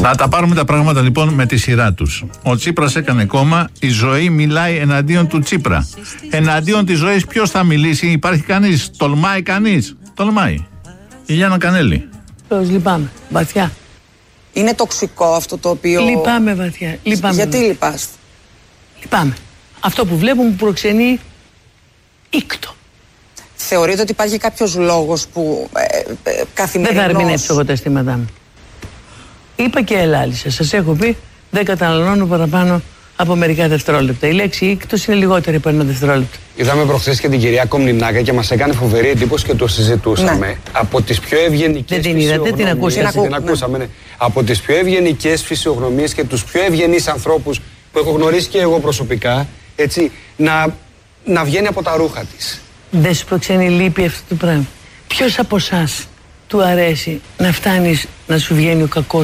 Να τα πάρουμε τα πράγματα λοιπόν με τη σειρά τους. Ο Τσίπρας έκανε κόμμα, η ζωή μιλάει εναντίον του Τσίπρα. Εναντίον της ζωής ποιος θα μιλήσει, υπάρχει κανείς, τολμάει κανείς? Τολμάει. Η Γιάννα Κανέλη. Λυπάμαι, βαθιά. Είναι τοξικό αυτό το οποίο... Λυπάμαι βαθιά. Λυπάμαι. Γιατί λυπάστε? Λυπάμαι. Αυτό που βλέπω μου προξενεί ήκτο. Θεωρείτε ότι υπάρχει κάποιος λόγος που καθημερινώς... Δεν θα ερμηνεύσω εγώ τα αισθήματά μου. Είπα και ελάλησα. Σας έχω πει, δεν καταναλώνω παραπάνω από μερικά δευτερόλεπτα. Η λέξη ήκτος είναι λιγότερη από ένα δευτερόλεπτο. Είδαμε προχθές και την κυρία Κομνηνάκα και μας έκανε φοβερή εντύπωση και το συζητούσαμε. Ναι. Από τις πιο ευγενικές. Δεν την είδατε, την ακούσατε? Την ακούσαμε, ναι. Από τις πιο ευγενικές φυσιογνωμίες και τους πιο ευγενείς ανθρώπους που έχω γνωρίσει και εγώ προσωπικά, έτσι, να βγαίνει από τα ρούχα της. Δεν σου προξενεί λύπη αυτό το πράγμα? Ποιος από εσάς του αρέσει να φτάνεις να σου βγαίνει ο κακός